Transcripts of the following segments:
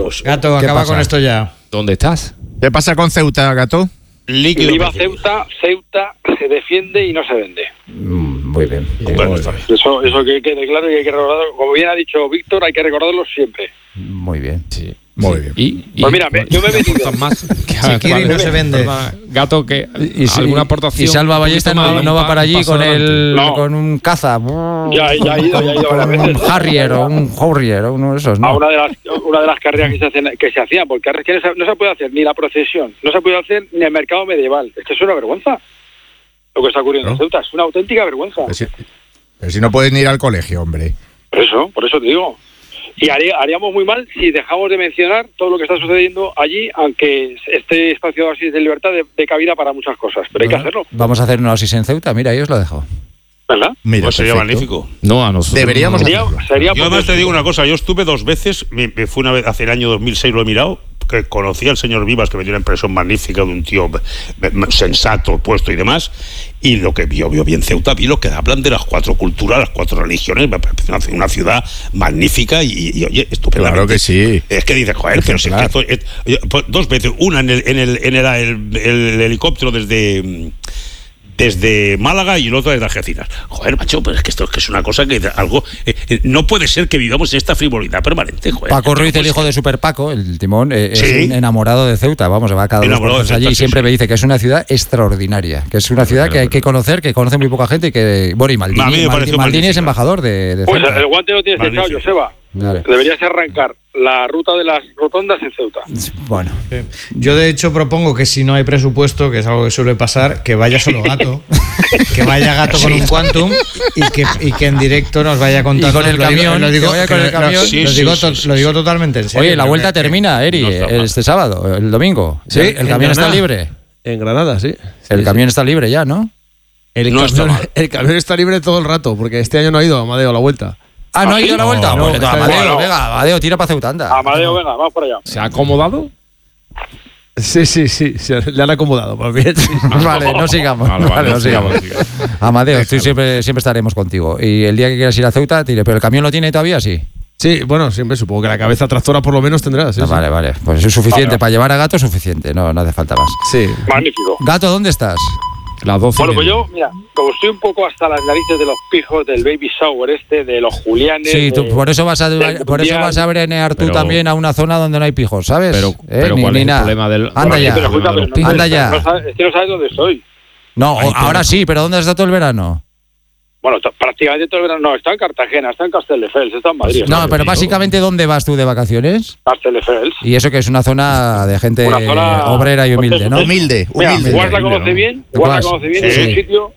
Vamos. Gato, acaba con esto ya. ¿Dónde estás? ¿Qué pasa con Ceuta, Gato? Líquido. Viva Ceuta se defiende y no se vende. Muy bien. Bueno, eso que quede claro y hay que recordarlo. Como bien ha dicho Víctor, hay que recordarlo siempre. Muy bien. Sí. Muy bien. Pues mira, yo me he metido. Más. Chiquiri no se vende. Gato, que alguna aportación. Y Salva Ballesta no va para allí con un caza. Ya ha ido varias veces. Un Harrier o un Horrier o uno de esos, ¿no? A una de las carreras que se hacían, porque no se puede hacer ni la procesión, no se puede hacer ni el mercado medieval. Es que es una vergüenza lo que está ocurriendo en Ceuta, es una auténtica vergüenza. Pero si no pueden ir al colegio, hombre. Por eso te digo. Y haríamos muy mal si dejamos de mencionar todo lo que está sucediendo allí, aunque este espacio de oasis de libertad de cabida para muchas cosas, pero hay que hacerlo. Vamos a hacer una oasis en Ceuta, mira, ahí os lo dejo. ¿Verdad? Mira, pues sería magnífico. No, a nosotros. Deberíamos sería yo además te digo una cosa, yo estuve 2 veces, me fui una vez hace el año 2006, lo he mirado, que conocí al señor Vivas, que me dio una impresión magnífica de un tío sensato, puesto y demás, y lo que vio bien Ceuta, vi lo que hablan de las 4 culturas, las 4 religiones, me parece una ciudad magnífica y oye, estupenda. Claro que sí. Es que dices, joder, pero si esto, 2 veces, una en el helicóptero desde Málaga y el otro desde Algeciras. Joder, macho, pero es que esto es una cosa que algo no puede ser que vivamos en esta frivolidad permanente, joder. Paco Ruiz, el hijo de Super Paco, el timón, es un enamorado de Ceuta, vamos, va cada 2 por 3 allí y siempre me dice que es una ciudad extraordinaria, que es una ciudad que hay que conocer, que conoce muy poca gente y que, bueno, y Maldini es embajador de Pues Ceuta. el guante lo tienes echado, Joseba. Vale. Deberías arrancar la ruta de las rotondas en Ceuta. Bueno, yo de hecho propongo que si no hay presupuesto, que es algo que suele pasar, que vaya solo Gato, que vaya Gato con un Quantum y que en directo nos vaya contando. Y con el camión, lo digo totalmente en serio. oye, la vuelta termina, Eri, este sábado, el domingo. Sí, el camión está libre. En Granada, sí. El camión está libre ya, ¿no? El camión está libre todo el rato, porque este año no ha ido Amadeo a la vuelta. Ah, ¿no ha ido a la vuelta? No, Pues Amadeo, venga, Amadeo, tira para Ceuta, anda. Amadeo, venga, vamos por allá. ¿Se ha acomodado? Sí, le han acomodado, pues bien. Sí. Vale, no sigamos. No sigamos. Amadeo, siempre estaremos contigo. Y el día que quieras ir a Ceuta, tire. ¿Pero el camión lo tiene todavía, sí? Sí, bueno, siempre supongo que la cabeza tractora por lo menos tendrás. Sí, Vale. Pues es suficiente. Para llevar a Gato es suficiente. No hace falta más. Sí. Magnífico. Gato, ¿dónde estás? Las 12. Bueno, pues yo, mira, como estoy un poco hasta las narices de los pijos, del baby shower de los Julianes. Sí, por eso vas a brenear tú también a una zona donde no hay pijos, ¿sabes? Pero ¿cuál es el problema del Anda ya. Anda ya. Es que no sabes dónde estoy. No, ahora sí, pero ¿dónde has estado todo el verano? Bueno, prácticamente todo el verano. No, está en Cartagena, está en Castelldefels, está en Madrid. No, pero básicamente, ¿dónde vas tú de vacaciones? Castelldefels. Y eso que es una zona de gente obrera y humilde, ¿no? Humilde. Guas la conoce bien. Es un sitio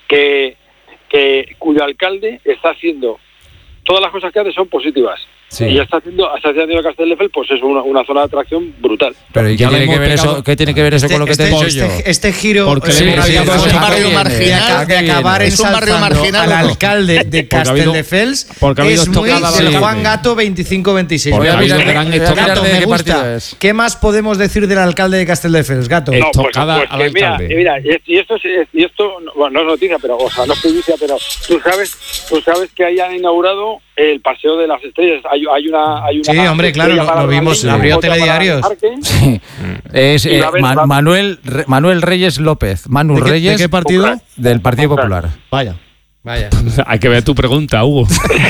cuyo alcalde está haciendo todas las cosas que hace son positivas. Sí. Y ya está haciendo Castelldefels, pues es una zona de atracción brutal. Pero ¿y qué tiene que ver eso con lo que te he dicho yo? Este giro porque es un barrio marginal de acabar ensalzando al alcalde de Castelldefels es muy del Juan Gato 25-26. Voy a mirar Gato, me gusta. ¿Qué más podemos decir del alcalde de Castelldefels, Gato? No, pues mira, y esto bueno, no es noticia, pero o sea, no es primicia, pero tú sabes que hayan inaugurado el Paseo de las Estrellas. Hay una sí, hombre, claro, lo vimos, abrió Telediarios. Sí. Es Manuel Reyes López. ¿De qué partido? Del Partido Popular. Vaya. Hay que ver tu pregunta, Hugo.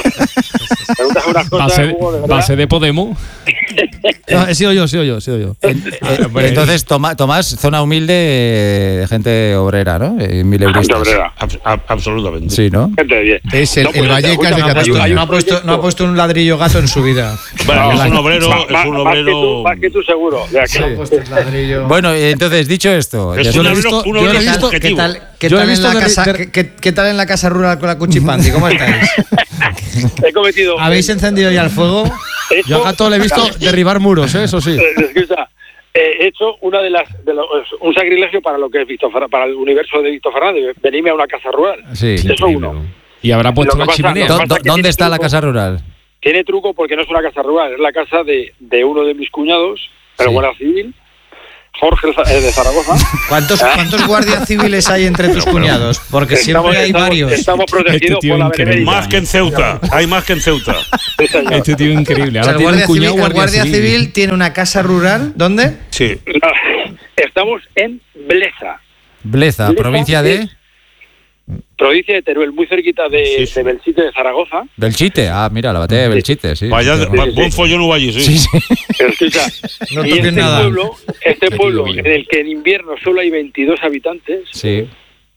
¿Base de Podemos? No, he sido yo. Entonces, Tomás, zona humilde de gente obrera, ¿no? Gente obrera. Absolutamente. Sí, ¿no? Gente de bien. Es el Vallecas de Cataluña. No ha puesto un ladrillo Gato en su vida. Bueno, es un obrero. Más que tú seguro. Bueno, entonces, dicho esto, ¿qué tal en la casa rural con la Cuchipandi? ¿Cómo estáis? He cometido. ¿Habéis encendido ya el fuego? Yo a Gato le he visto derribar muros, eso sí. He hecho un sacrilegio para lo que es para el universo de Víctor Fernández, venirme a una casa rural. Sí, eso uno. Y habrá puesto una chimenea. ¿Dónde está la casa rural? Tiene truco porque no es una casa rural, es la casa de uno de mis cuñados, el Guardia Civil, Jorge de Zaragoza. ¿Cuántos guardias civiles hay entre tus cuñados? Porque siempre hay varios. Estamos protegidos por la Benemérita. Más que en Ceuta, hay más que en Ceuta. Este tío es increíble. Ahora el guardia civil tiene una casa rural, ¿dónde? Sí. No, estamos en Bleza. Bleza, provincia de... Provincia de Teruel, muy cerquita de Belchite de Zaragoza. Belchite, mira, la batalla de Belchite, sí. Vaya, buen follón hubo allí, sí. Pero escucha, no toques nada. Este pueblo en el que en invierno solo hay 22 habitantes, sí.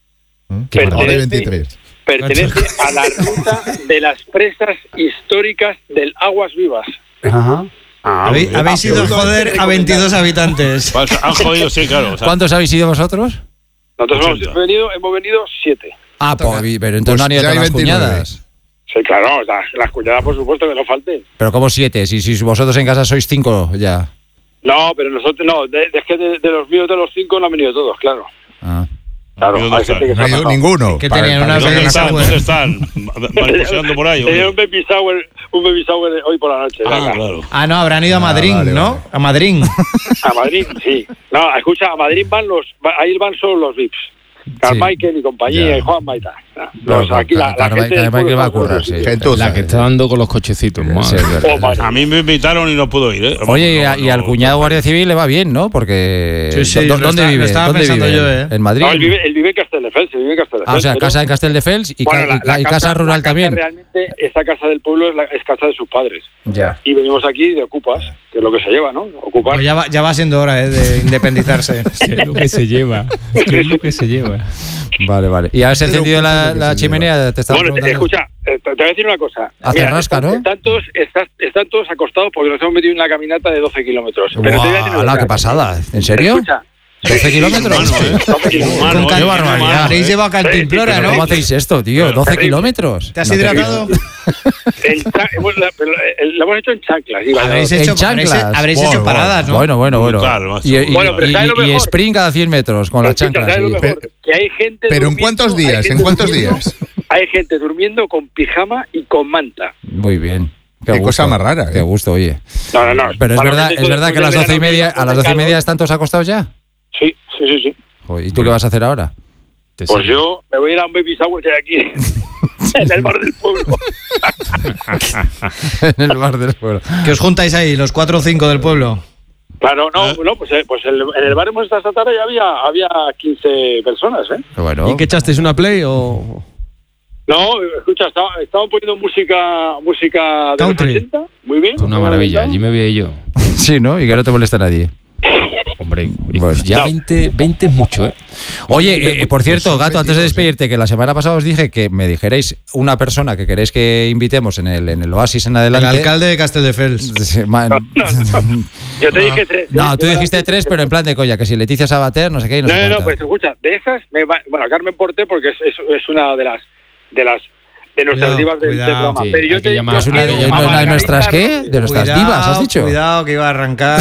pertenece a la ruta de las presas históricas del Aguas Vivas. Ajá. Habéis ido a joder a 22 habitantes. Han jodido, sí, claro. O sea, ¿cuántos habéis ido vosotros? Nosotros hemos venido 7. Pero entonces no han ido todas las cuñadas. Sí, claro, las cuñadas por supuesto que no falten. Pero ¿cómo 7? Si vosotros en casa sois 5 ya. No, pero nosotros no, es que de los míos de los 5 no han venido todos, claro. Claro, no ha ido ninguno. Que tenían una ¿Dónde están? Mariposeando por ahí. Tenía un baby shower hoy por la noche. Claro. No, habrán ido a Madrid, ¿no? A Madrid. A Madrid, sí. No, escucha, a Madrid ahí van solo los VIPs. Carmichael y compañía, y Juanma y tal. Aquí la gente Carmichael va a currar, sí. La que está dando con los cochecitos. A mí me invitaron y no puedo ir, ¿eh? Oye, y al cuñado guardia civil le va bien, ¿no? Porque... ¿Dónde vive? ¿Dónde vive? ¿En Madrid? No, él vive en Castelldefels. O sea, casa en Castelldefels y casa rural también. Realmente esa casa del pueblo es casa de sus padres. Ya. Y venimos aquí de ocupas, que es lo que se lleva, ¿no? Ocupar. Pues ya va siendo hora de independizarse. Es lo que se lleva. Es lo que se lleva. Vale. ¿Y has encendido la chimenea? Te estaba preguntando. Escucha, te voy a decir una cosa. Hace rasca, ¿no? Están todos acostados porque nos hemos metido en una caminata de 12 kilómetros. ¡Qué pasada! ¿En serio? Escucha, ¿12 kilómetros? ¡Qué barbaridad! Habéis llevado Cantimplora, ¿no? ¿Cómo hacéis esto, tío? ¿12 kilómetros? ¿Te has hidratado? Lo hemos hecho en chanclas. Habréis hecho paradas, ¿no? Bueno. Y sprint cada 100 metros con las chanclas. Que hay gente ¿Pero en cuántos días? Hay gente durmiendo con pijama y con manta. Muy bien. Qué cosa más rara. Qué gusto, oye. No. Pero es verdad que a las 12:30 están todos acostados ya. Sí. ¿Y tú qué vas a hacer ahora? Pues yo me voy a ir a un baby shower que hay aquí en el bar del pueblo. En el bar del pueblo. ¿Que os juntáis ahí, los 4 o 5 del pueblo? Claro, pues en el bar hemos estado esta tarde y había 15 personas, ¿eh? Bueno. ¿Y qué echasteis, una play o...? No, escucha, estaban poniendo música de los 80, muy bien. Una maravilla, allí me vi yo. Sí, ¿no? Y que no te molesta nadie. Hombre, ya 20 es mucho, ¿eh? Oye, por cierto, Gato, antes de despedirte, que la semana pasada os dije que me dijerais una persona que queréis que invitemos en el Oasis en adelante. El alcalde de Castelldefels. Yo te dije 3. No, tú dijiste 3, pero en plan de coña, que si Leticia Sabater, no sé qué. No, pues escucha, de esas, Carmen Porté, porque es una de nuestras divas del programa. Sí, pero yo te ¿Es una de nuestras qué? De nuestras divas, has dicho. Cuidado, que iba a arrancar.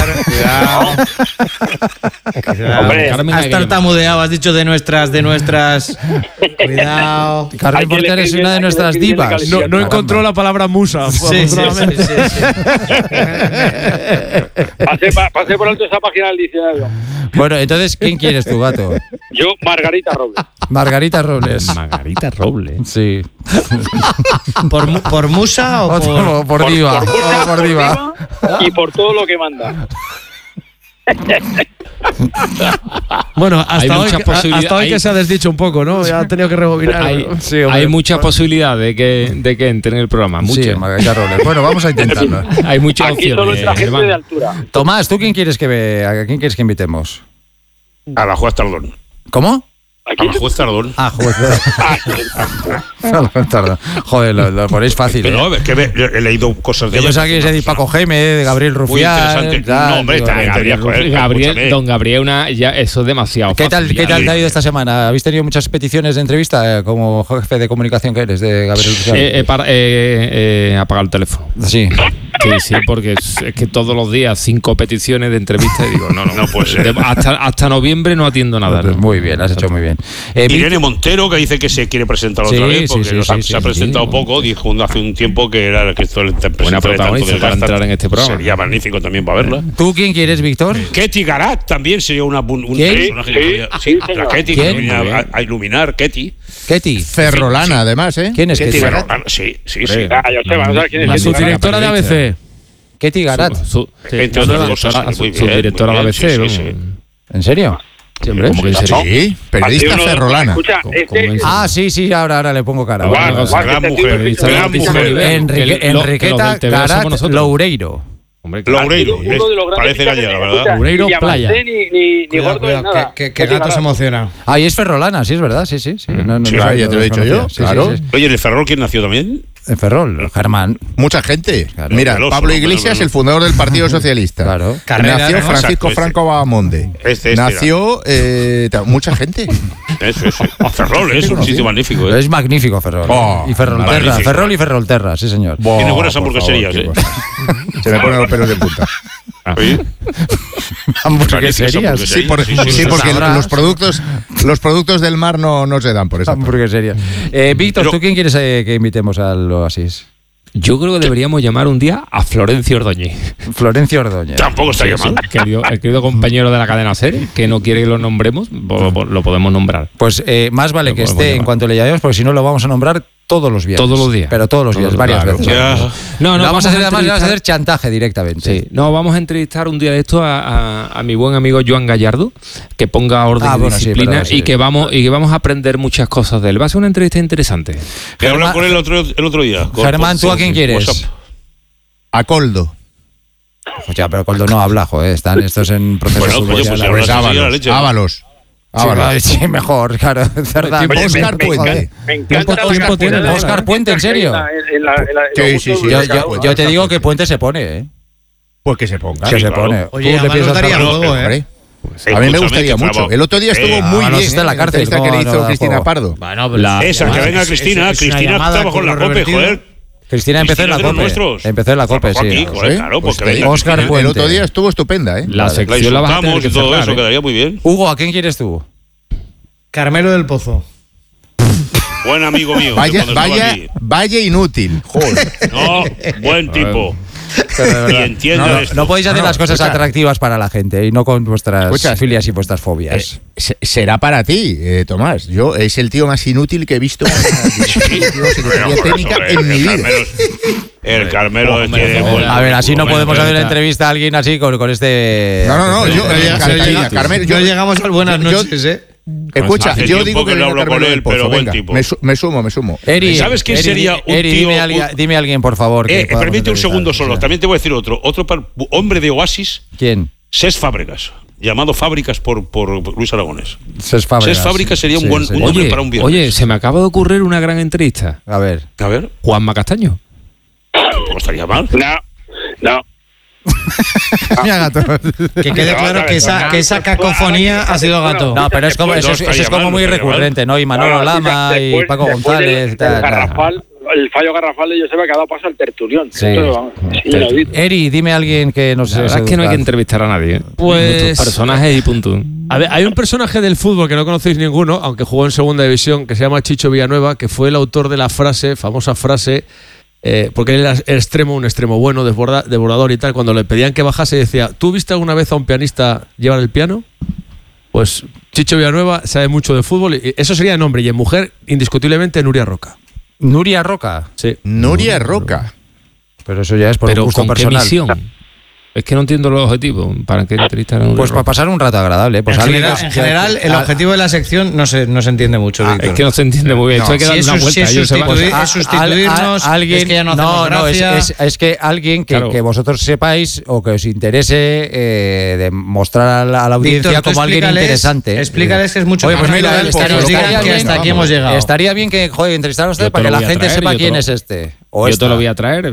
Cuidado. Hombre, has tartamudeado, has dicho de nuestras. Cuidado. Carmen Porter es una de nuestras divas. No encontró la palabra musa. Sí. Pasé por alto esa página del diccionario. Bueno, entonces, ¿quién quieres tú, Gato? Yo, Margarita Robles. Margarita Robles. Margarita Robles. Sí. ¿Por musa o por diva? Por diva y por todo lo que manda. Bueno, hasta hoy que se ha desdicho un poco, ¿no? Ya ha tenido que rebobinar. Hay mucha posibilidad de que entre en el programa. Sí, Margarita Robles. Bueno, vamos a intentarlo. Hay muchas Aquí opciones. solo entra gente de altura. Tomás, ¿tú ¿a quién quieres que invitemos? A la juez Tardón. ¿Cómo? A la juez Tardón. Juez Tardón. Joder, lo ponéis fácil. Pero es que he leído cosas de ella. Yo pensaba que de Paco Geme, de Gabriel Rufián. Muy interesante. No, hombre, Don Gabriel, ya eso es demasiado. ¿Qué tal te ha ido esta semana? ¿Habéis tenido muchas peticiones de entrevista como jefe de comunicación que eres de Gabriel Rufián? He apagado el teléfono. Sí. Sí, porque es que todos los días 5 peticiones de entrevista y digo, no puede ser. Hasta noviembre no atiendo nada. Pues muy bien, has hecho muy bien. bien. Irene Montero, que dice que se quiere presentar otra vez, porque se ha presentado poco, dijo hace un tiempo que era que esto buena protagonista para entrar en este programa. Sería magnífico también para verla. ¿Tú quién quieres, Víctor? Ketty Garat también sería un personaje. Sí, la Ketty que venía a iluminar, Ketty. Ferrolana, además, ¿eh? ¿Quién es Ketty Garat? Sí. Joseba, vamos a ver quién es. La subdirectora de ABC. Ketty Garat. Entre otras cosas. Subdirectora de ABC. ¿En serio? Siempre. Sí, periodista ferrolana. Escucha, sí, ahora le pongo cara. Gran mujer. Enriqueta Garat Loureiro. Loureiro, parece gallega, ¿verdad? Loureiro Playa. Ni gordo ni nada. Que Gato se emociona. Y es ferrolana, sí, es verdad, sí. Ya te lo he dicho yo, claro. Oye, ¿en el Ferrol quién nació también? En Ferrol, Germán. Mucha gente. Claro. Mira, Pablo Iglesias, el fundador del Partido Socialista. Claro. Nació Francisco Franco Bahamonde. Nació mucha gente. Ferrol es un sitio magnífico. Es magnífico Ferrol. Y Ferrolterra. Ferrol y Ferrolterra, sí, señor. Tiene buenas hamburgueserías, Se me ponen los pelos de punta. ¿Hamburgueserías? Sí, porque los productos del mar no se dan por eso. Hamburgueserías. Víctor, ¿tú quién quieres que invitemos al Oasis? Yo creo que deberíamos llamar un día a Florencio Ordóñez. Florencio Ordóñez. Tampoco estaría mal. El querido compañero de la cadena SER, que no quiere que lo nombremos, lo podemos nombrar. Pues más vale que esté en cuanto le llamemos, porque si no lo vamos a nombrar todos los días. Todos los días. Pero todos los días, varias veces. No, vamos a hacer chantaje directamente. Sí. No, vamos a entrevistar un día de esto a mi buen amigo Joan Gallardo, que ponga orden y disciplina, y que vamos a aprender muchas cosas de él. Va a ser una entrevista interesante. Que hablar con él el otro día. Germán, ¿tú a quién quieres? WhatsApp. A Coldo. Ya, pero Coldo no habla, joder. Están estos en proceso de Ábalos. Sí, mejor, claro. Oscar Puente. Me encanta Oscar Puente, ¿en serio? Sí. Yo te digo que Puente se pone, ¿eh? Pues que se ponga. Que se pone. Oye, le gustaría juego, ¿eh? A mí me gustaría mucho. El otro día estuvo muy bien. Está en la cárcel. Esta que le hizo Cristina Pardo. Esa, que venga Cristina. Cristina trabajó en la COPE, joder. Cristina empezó en la COPE. Empezó en la COPE, sí. Claro, porque Oscar Puente. El otro día estuvo estupenda, ¿eh? La sección la vas a tener que todo cerrar, eso quedaría muy bien. Hugo, ¿a quién quieres tú? Carmelo del Pozo. Buen amigo mío. Vaya inútil. Joder. No, buen tipo. Y entiende no podéis hacer las cosas atractivas para la gente y no con vuestras filias y vuestras fobias. Será para ti, Tomás. Es el tío más inútil que he visto en secretaría técnica en mi vida. El Carmelo a ver, así no podemos hacer una entrevista a alguien así con este. No. Yo llegamos al buenas noches, ¿eh? Escucha, yo digo que no hablo con él, pero buen tipo. Me sumo. Eri, ¿sabes quién sería un tío? Dime a alguien, por favor. Permite un segundo solo. También te voy a decir otro hombre de Oasis. ¿Quién? Cés Fábregas, llamado Fábricas por Luis Aragonés. Cés Fábricas sería un buen hombre para un viernes. Oye, se me acaba de ocurrir una gran entrevista. A ver. Juanma Castaño. ¿Cómo estaría mal? No. Mira, Gato. Que quede claro que esa cacofonía ha sido Gato. No, pero eso es como muy recurrente, ¿no? Y Manolo Lama y Paco González. El fallo garrafal de Joseba que ha dado paso al tertulión. Sí. Eri, dime a alguien que nos... La verdad es que no hay que entrevistar a nadie. Pues... personajes y punto. A ver, hay un personaje del fútbol que no conocéis ninguno, aunque jugó en segunda división, que se llama Chicho Villanueva, que fue el autor de la famosa frase, porque él era un extremo bueno, desbordador y tal. Cuando le pedían que bajase, decía: ¿tú viste alguna vez a un pianista llevar el piano? Pues Chicho Villanueva sabe mucho de fútbol, y eso sería en hombre, y en mujer, indiscutiblemente, Nuria Roca. ¿Nuria Roca? Sí. Nuria Roca. Pero eso ya es por un gusto personal. ¿Qué misión? Es que no entiendo los objetivos. ¿Para qué entrevistar a Nuria Pues Roca? para pasar un rato agradable. Pues en general, el objetivo de la sección no se entiende mucho, Víctor. Es que no se entiende muy bien. Esto hay que darle una vuelta. Es sustituirnos, alguien, es que ya no hacemos es que alguien que vosotros sepáis o que os interese demostrar a la audiencia Víctor, como alguien interesante. Explícales que es mucho más natural que nos digan que hasta aquí hemos llegado. Estaría bien que entrevistaran a usted para que la gente sepa quién es este. Yo te lo voy a traer.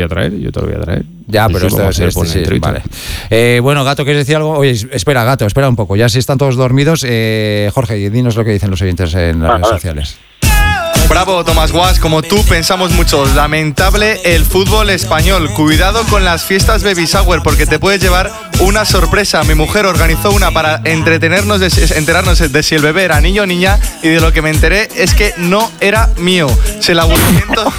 Ya, pero esto es sí, vale. Bueno, Gato, ¿quieres decir algo? Oye, espera un poco. Ya si están todos dormidos, Jorge, dinos lo que dicen los oyentes en las redes sociales. Bravo, Tomás Guas, como tú pensamos muchos. Lamentable el fútbol español. Cuidado con las fiestas baby shower porque te puedes llevar una sorpresa. Mi mujer organizó una para enterarnos de si el bebé era niño o niña, y de lo que me enteré es que no era mío. Se el aburrimiento.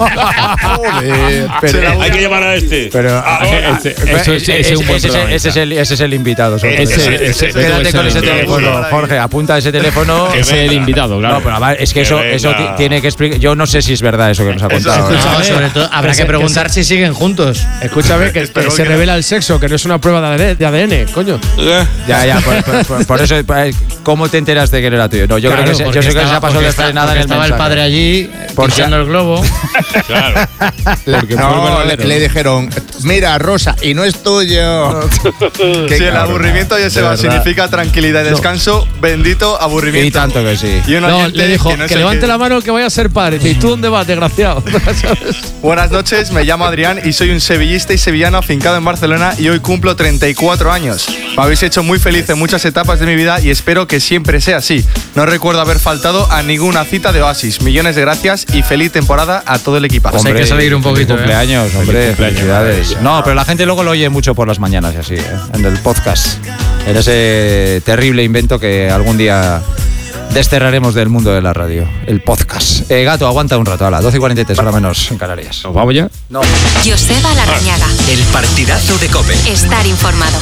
Hay que llamar a este. Pero ese es el invitado. Quédate con ese teléfono, Jorge. Apunta ese teléfono. Ese es el invitado, claro. No, pero es que eso tiene que explicar. Yo no sé si es verdad eso que nos ha contado. No, sobre todo habrá que preguntar si siguen juntos. Escúchame, que se revela el sexo, que no es una prueba de ADN, coño. Ya, por eso, ¿cómo te enteras de que no era tuyo? No, yo creo que se ha pasado de frenada en el mensaje. Estaba el padre allí, pinchando el globo. Claro. No, le dijeron, mira, Rosa, y no es tuyo. Si el aburrimiento ya se va, significa tranquilidad y descanso, bendito aburrimiento. Y tanto que sí. No, le dijo que levante la mano que vaya a ser padre. ¿Y tú dónde vas, desgraciado? Buenas noches, me llamo Adrián y soy un sevillista y sevillano afincado en Barcelona y hoy cumplo 34 años. Me habéis hecho muy feliz en muchas etapas de mi vida y espero que siempre sea así. No recuerdo haber faltado a ninguna cita de Oasis. Millones de gracias y feliz temporada a todo el equipazo. Pues hay que salir un poquito. Cumpleaños, hombre, felicidades. No, pero la gente luego lo oye mucho por las mañanas y así, en el podcast. En ese terrible invento que algún día desterraremos del mundo de la radio, el podcast. Gato, aguanta un rato, a las 12:43, hora menos en Canarias. ¿Nos vamos ya? No. Joseba Larrañaga. El partidazo de COPE. Estar informado.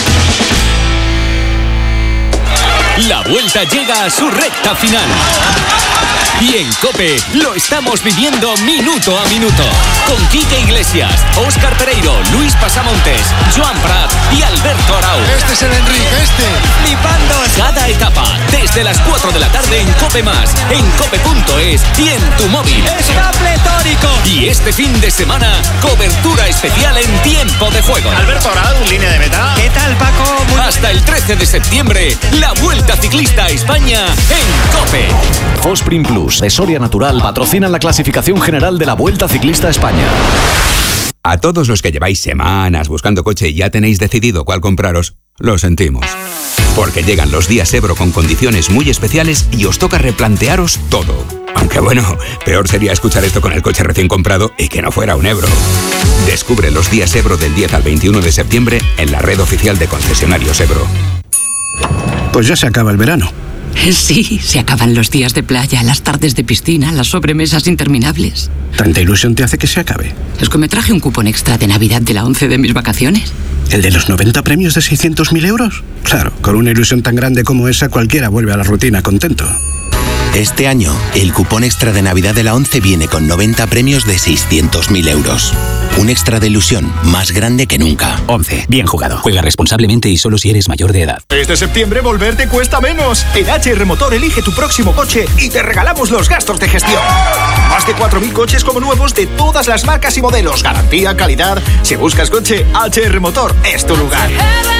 La vuelta llega a su recta final. Y en COPE lo estamos viviendo minuto a minuto. Con Quique Iglesias, Óscar Pereiro, Luis Pasamontes, Joan Prat y Alberto Arau. Este es el Enrique, flipando cada etapa, desde las 4 de la tarde en COPE+, en cope.es y en tu móvil. ¡Está pletórico! Y este fin de semana, cobertura especial en tiempo de juego. Alberto Arau, línea de meta. ¿Qué tal, Paco? Hasta el 13 de septiembre, la Vuelta Ciclista a España en COPE. Fosprin Plus de Soria Natural patrocinan la clasificación general de la Vuelta Ciclista a España. A todos los que lleváis semanas buscando coche y ya tenéis decidido cuál compraros, lo sentimos. Porque llegan los días Ebro con condiciones muy especiales y os toca replantearos todo. Aunque bueno, peor sería escuchar esto con el coche recién comprado y que no fuera un Ebro. Descubre los días Ebro del 10 al 21 de septiembre en la red oficial de concesionarios Ebro. Pues ya se acaba el verano. Sí, se acaban los días de playa, las tardes de piscina, las sobremesas interminables. ¿Tanta ilusión te hace que se acabe? Es que me traje un cupón extra de Navidad de la 11 de mis vacaciones. ¿El de los 90 premios de 600.000 euros? Claro, con una ilusión tan grande como esa, cualquiera vuelve a la rutina contento. Este año, el cupón extra de Navidad de la 11 viene con 90 premios de 600.000 euros. Un extra de ilusión más grande que nunca. 11. Bien jugado. Juega responsablemente y solo si eres mayor de edad. Este septiembre volver te cuesta menos. En HR Motor elige tu próximo coche y te regalamos los gastos de gestión. Más de 4.000 coches como nuevos de todas las marcas y modelos. Garantía, calidad. Si buscas coche, HR Motor es tu lugar.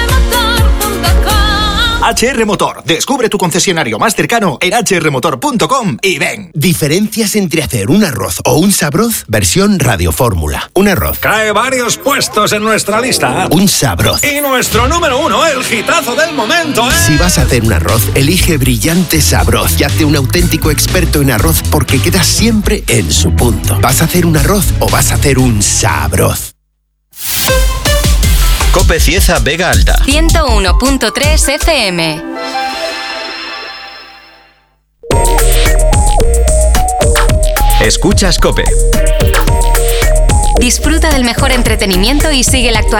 HR Motor. Descubre tu concesionario más cercano en hrmotor.com y ven. Diferencias entre hacer un arroz o un sabroz, versión Radio Fórmula. Un arroz. Cae varios puestos en nuestra lista. Un sabroz. Y nuestro número 1, el hitazo del momento, ¿eh? Si vas a hacer un arroz, elige Brillante Sabroz y hazte un auténtico experto en arroz porque queda siempre en su punto. ¿Vas a hacer un arroz o vas a hacer un sabroz? COPE Cieza Vega Alta 101.3 FM. Escuchas COPE. Disfruta del mejor entretenimiento y sigue la actualidad.